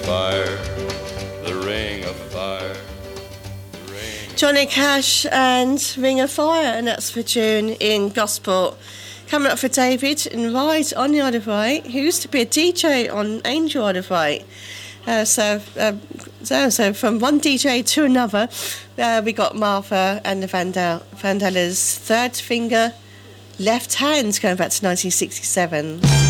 fire, the ring of fire. Johnny Cash and Ring of Fire, and that's for June in Gosport. Coming up for David and Ride on the Isle of Wight, who used to be a DJ on Angel Isle of Wight. So from one DJ to another, we got Martha and the Vandellas' Third Finger, Left Hand, going back to 1967.